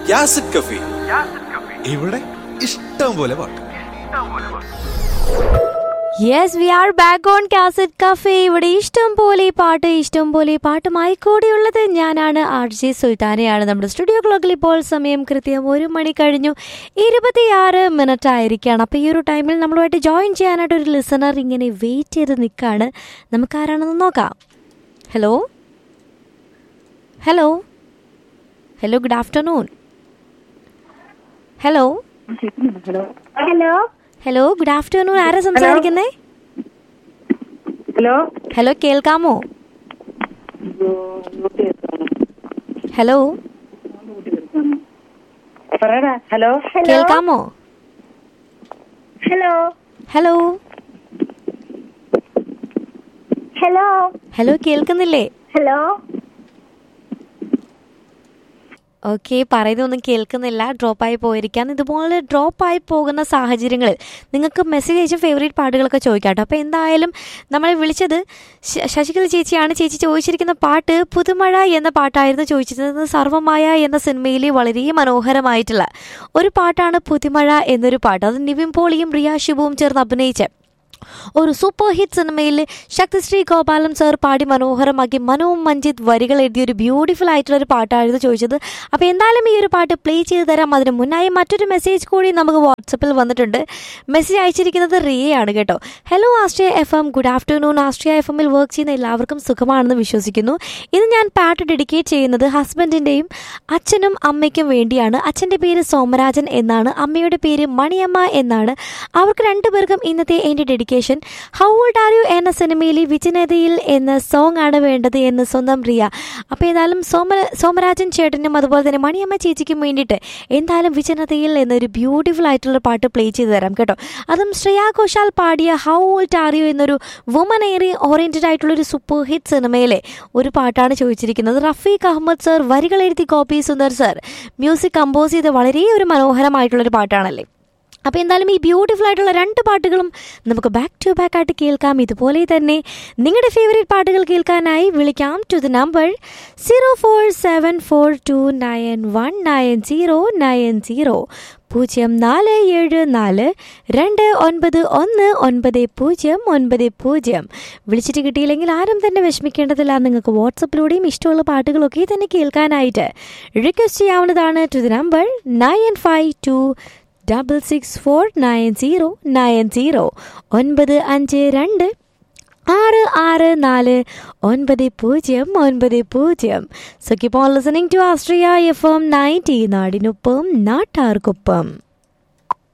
യാസിഡ് കഫി. ഇവിടെ ഇഷ്ടം പോലെ പാട്ട്. Yes, V are back on cassette cafe. ഇവിടെ ഇഷ്ടം പോലെ പാട്ടുമായി കൂടിയുള്ളത് ഞാനാണ്, RJ സുൽത്താനയാണ്. നമ്മുടെ സ്റ്റുഡിയോ ക്ലോക്കിൽ ഇപ്പോൾ സമയം കൃത്യം 1 മണി കഴിഞ്ഞു 26 ആയിരിക്കുകയാണ്. അപ്പോൾ ഈ ഒരു ടൈമിൽ നമ്മളുമായിട്ട് ജോയിൻ ചെയ്യാനായിട്ട് ഒരു ലിസണർ ഇങ്ങനെ വെയിറ്റ് ചെയ്ത് നിൽക്കുകയാണ്. നമുക്കാരാണെന്ന് നോക്കാം. Hello hello hello good afternoon. Hello hello hello good afternoon. ആരാ സംസാരിക്കുന്നേ? ഹലോ ഹലോ കേൾക്കാമോ? ഹലോ ഹലോ കേൾക്കാമോ? ഹലോ ഹലോ ഹലോ ഹലോ കേൾക്കുന്നില്ലേ? ഹലോ ഓക്കെ, പറയുന്നൊന്നും കേൾക്കുന്നില്ല, ഡ്രോപ്പായി പോയിരിക്കാൻ. ഇതുപോലെ ഡ്രോപ്പായി പോകുന്ന സാഹചര്യങ്ങളിൽ നിങ്ങൾക്ക് മെസ്സേജ് അയച്ച ഫേവറേറ്റ് പാട്ടുകളൊക്കെ ചോദിക്കാട്ടോ. അപ്പോൾ എന്തായാലും നമ്മളെ വിളിച്ചത് ശശികല ചേച്ചിയാണ്. ചേച്ചി ചോദിച്ചിരിക്കുന്ന പാട്ട് പുതുമഴ എന്ന പാട്ടായിരുന്നു ചോദിച്ചിരുന്നത്. സർവമായ എന്ന സിനിമയിലെ വളരെ മനോഹരമായിട്ടുള്ള ഒരു പാട്ടാണ് പുതുമഴ എന്നൊരു പാട്ട്. അത് നിവിൻ പോളിയും റിയ ഷിബുവും ചേർന്ന് അഭിനയിച്ച ഒരു സൂപ്പർ ഹിറ്റ് സിനിമയിൽ ശക്തിശ്രീ ഗോപാലൻ സാർ പാടി മനോഹരമാക്കി മനു മഞ്ജിത്ത് വരികൾ എഴുതിയ ഒരു ബ്യൂട്ടിഫുൾ ആയിട്ടുള്ളൊരു പാട്ടായിരുന്നു ചോദിച്ചത്. അപ്പോൾ എന്തായാലും ഈ ഒരു പാട്ട് പ്ലേ ചെയ്ത് തരാം. അതിന് മുന്നായി മറ്റൊരു മെസ്സേജ് കൂടി നമുക്ക് വാട്സപ്പിൽ വന്നിട്ടുണ്ട്. മെസ്സേജ് അയച്ചിരിക്കുന്നത് റിയയാണ് കേട്ടോ. Hello Austria FM, good afternoon. Austria FM-ൽ work ചെയ്യുന്ന എല്ലാവർക്കും സുഖമാണെന്ന് വിശ്വസിക്കുന്നു. ഇത് ഞാൻ പാട്ട് ഡെഡിക്കേറ്റ് ചെയ്യുന്നത് ഹസ്ബൻഡിൻ്റെയും അച്ഛനും അമ്മയ്ക്കും വേണ്ടിയാണ്. അച്ഛൻ്റെ പേര് സോമരാജൻ എന്നാണ്, അമ്മയുടെ പേര് മണിയമ്മ എന്നാണ്. അവർക്ക് രണ്ടുപേർക്കും ഇന്നത്തെ എൻ്റെ dedication how old are you എന്ന സിനിമയിലെ വിജനതയിൽ എന്ന സോങ് ആണ് വേണ്ടത് എന്ന് സ്വന്തം റിയ. അപ്പോൾ ഏതായാലും സോമരാജൻ ചേട്ടനും അതുപോലെ തന്നെ മണിയമ്മ ചേച്ചിക്കും വേണ്ടിയിട്ട് എന്തായാലും വിജനതയിൽ എന്നൊരു ബ്യൂട്ടിഫുൾ ആയിട്ടുള്ള പാട്ട് പ്ലേ ചെയ്ത് തരാം കേട്ടോ. അതും ശ്രേയാ ഘോഷാൽ പാടിയ ഹൗ ഓൾഡ് ആർ യു എന്നൊരു വുമൺ ഓറിയൻറ്റഡ് ആയിട്ടുള്ളൊരു സൂപ്പർ ഹിറ്റ് സിനിമയിലെ ഒരു പാട്ടാണ് ചോദിച്ചിരിക്കുന്നത്. റഫീഖ് അഹമ്മദ് സർ വരികൾ എഴുതി Gopi Sundar sir music compose ചെയ്ത വളരെ ഒരു മനോഹരമായിട്ടുള്ളൊരു പാട്ടാണല്ലേ. അപ്പോൾ എന്തായാലും ഈ ബ്യൂട്ടിഫുൾ ആയിട്ടുള്ള 2 പാട്ടുകളും നമുക്ക് ബാക്ക് ടു ബാക്ക് ആയിട്ട് കേൾക്കാം. ഇതുപോലെ തന്നെ നിങ്ങളുടെ ഫേവറേറ്റ് പാട്ടുകൾ കേൾക്കാനായി വിളിക്കാം ടു ദ നമ്പർ 0474291990 0474291990. വിളിച്ചിട്ട് കിട്ടിയില്ലെങ്കിൽ ആരും തന്നെ വിഷമിക്കേണ്ടതില്ല. നിങ്ങൾക്ക് വാട്സപ്പിലൂടെയും ഇഷ്ടമുള്ള പാട്ടുകളൊക്കെ തന്നെ കേൾക്കാനായിട്ട് റിക്വസ്റ്റ് ചെയ്യാവുന്നതാണ് to the number 9526649090 952 6649090. So keep on listening to Austria FM 90 നാടിനൊപ്പം നാട്ടാർക്കൊപ്പം.